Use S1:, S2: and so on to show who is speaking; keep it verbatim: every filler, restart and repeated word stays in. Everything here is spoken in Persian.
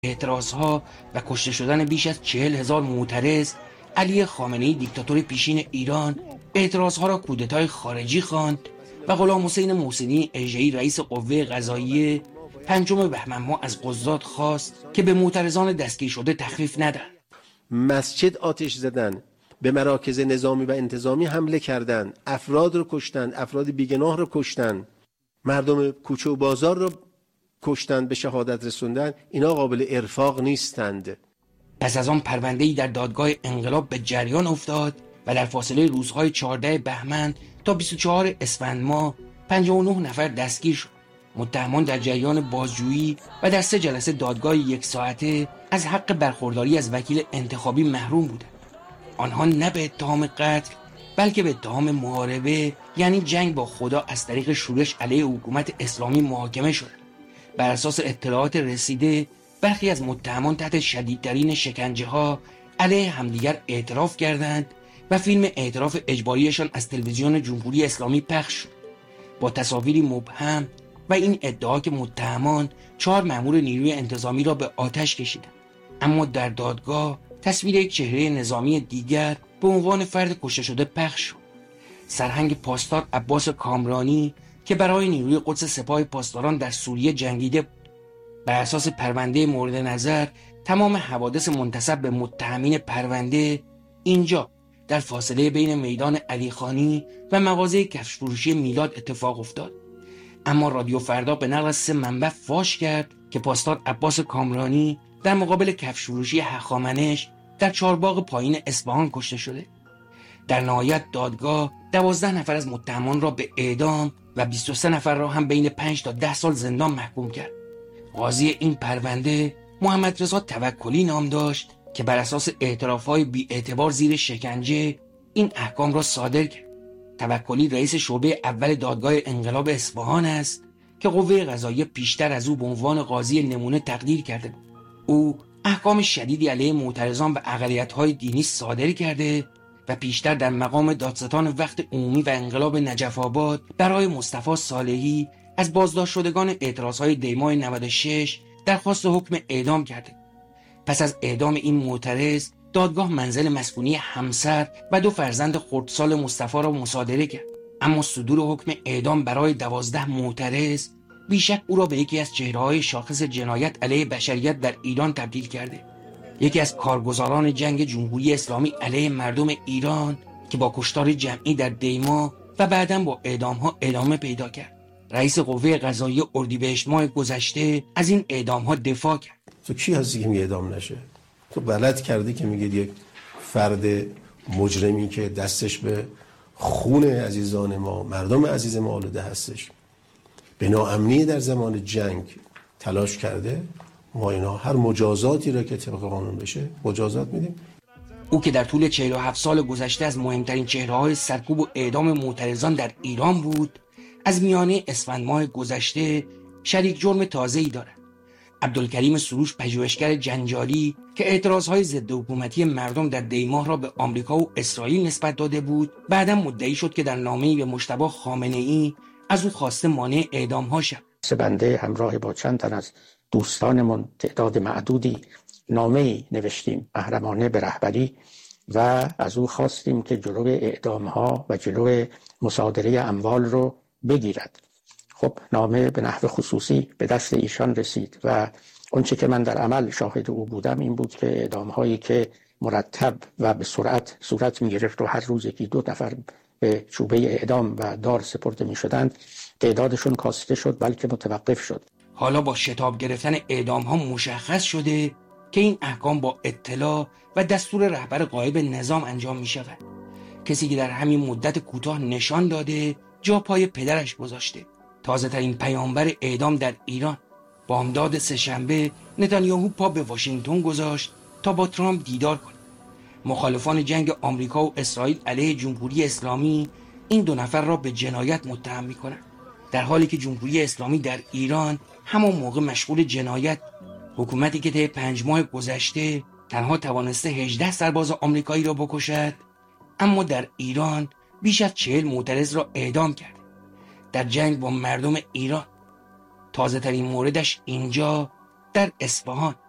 S1: اعتراضها و کشته شدن بیش از چهل هزار معترض، علی خامنه‌ای دیکتاتور پیشین ایران اعتراضها را کودتای خارجی خواند و غلام حسین محسنی اژه‌ای رئیس قوه قضاییه پنجم بهمن ماه از قضات خواست که به معترضان دستگیر شده تخفیف ندهند.
S2: مسجد آتش زدن، به مراکز نظامی و انتظامی حمله کردند، افراد رو کشتند، افراد بیگناه رو کشتند، مردم کوچه و بازار رو کشتند، به شهادت رسوندن. اینا قابل ارفاق نیستند.
S1: پس از آن پرونده‌ای در دادگاه انقلاب به جریان افتاد و در فاصله روزهای چهاردهم بهمن تا بیست و چهارم اسفند ماه پنجاه و نه نفر دستگیر شد. متهمان در جریان بازجویی و در سه جلسه دادگاه یک ساعته از حق برخورداری از وکیل انتخابی محروم بودند. آنها نه به اتهام قتل بلکه به اتهام محاربه، یعنی جنگ با خدا، از طریق شورش علیه حکومت اسلامی محاکمه شدند. بر اساس اطلاعات رسیده برخی از متهمان تحت شدیدترین شکنجه ها علیه همدیگر اعتراف کردند و فیلم اعتراف اجباریشان از تلویزیون جمهوری اسلامی پخش شد با تصاویری مبهم و این ادعا که متهمان چهار مأمور نیروی انتظامی را به آتش کشیدند. اما در دادگاه تصویر یک چهره نظامی دیگر به عنوان فرد کشته شده پخش شد. سرهنگ پاسدار عباس کامرانی که برای نیروی قدس سپاه پاسداران در سوریه جنگیده بود. بر اساس پرونده مورد نظر تمام حوادث منتسب به متهمین پرونده اینجا در فاصله بین میدان علی خانی و مغازه کفش فروشی میلاد اتفاق افتاد. اما رادیو فردا به نقل از سه منبع فاش کرد که پاسدار عباس کامرانی در مقابل کفش فروشی هخامنش در چهارباغ پایین اصفهان کشته شده. در نهایت دادگاه دوازده نفر از متهمان را به اعدام و بیست و سه نفر را هم بین پنج تا ده سال زندان محکوم کرد. قاضی این پرونده محمد رضا توکلی نام داشت که بر اساس اعتراف‌های بی‌اعتبار زیر شکنجه این احکام را صادر کرد. توکلی رئیس شعبه اول دادگاه انقلاب اصفهان است که قوه قضاییه پیشتر از او به عنوان قاضی نمونه تقدیر کرده بود. او احکام شدیدی علیه معترضان و اقلیت‌های دینی صادر کرده و پیشتر در مقام دادستان وقت عمومی و انقلاب نجف آباد برای مصطفی صالحی از بازداشت شدگان اعتراضهای دیماه نود و شش درخواست حکم اعدام کرده. پس از اعدام این معترض دادگاه منزل مسکونی همسر و دو فرزند خردسال مصطفی را مصادره کرد. اما صدور حکم اعدام برای دوازده معترض بیشک او را به یکی از چهره‌های شاخص جنایت علیه بشریت در ایران تبدیل کرده. یکی از کارگزاران جنگ جمهوری اسلامی علیه مردم ایران که با کشتار جمعی در دیما و بعداً با اعدام‌ها ادامه پیدا کرد. رئیس قوه قضاییه اردیبهشت ماه گذشته از این اعدام‌ها دفاع کرد.
S2: تو کی هستی که میگه اعدام نشه؟ تو غلط کردی که میگه یک فرد مجرمی که دستش به خون عزیزان ما، مردم عزیز ما آلوده هستش، به ناامنی در زمان جنگ تلاش کرده، ما اینا هر مجازاتی را که طبق قانون بشه مجازات میدیم.
S1: او که در طول چهل و هفت سال گذشته از مهمترین چهره‌های سرکوب و اعدام معترضان در ایران بود، از میانه اسفند ماه گذشته شریک جرم تازه‌ای دارد. عبدالکریم سروش، پژوهشگر جنجالی که اعتراضهای ضد حکومتی مردم در دیماه را به آمریکا و اسرائیل نسبت داده بود، بعداً مدعی شد که در نامه‌ای به مجتبی خامنه‌ای از او خواسته مانع اعدام‌ها شد.
S3: سه بنده همراه با چند تن از دوستانمون تعداد معدودی نامه‌ای نوشتیم محرمانه به رهبری و از او خواستیم که جلوی اعدام‌ها و جلوی مصادره اموال رو بگیرد. خب نامه به نحو خصوصی به دست ایشان رسید و اونچه که من در عمل شاهد او بودم این بود که اعدام‌هایی که مرتب و به سرعت صورت می‌گرفت و هر روز یکی دو نفر به چوبه اعدام و دار سپرده می‌شدند، تعدادشون کاسته شد بلکه متوقف شد.
S1: حالا با شتاب گرفتن اعدام‌ها مشخص شده که این احکام با اطلاع و دستور رهبر غایب نظام انجام می‌شود. کسی که در همین مدت کوتاه نشان داده جا پای پدرش گذاشته. تازه ترین پیامبر اعدام در ایران. بامداد سه‌شنبه نتانیاهو پا به واشنگتن گذاشت تا با ترامپ دیدار کنه. مخالفان جنگ آمریکا و اسرائیل علیه جمهوری اسلامی این دو نفر را به جنایت متهم می‌کنند، در حالی که جمهوری اسلامی در ایران همان موقع مشغول جنایت. حکومتی که طی پنج ماه گذشته تنها توانسته هجده سرباز آمریکایی را بکشد، اما در ایران بیش از چهل معترض را اعدام کرد. در جنگ با مردم ایران تازه ترین موردش اینجا در اصفهان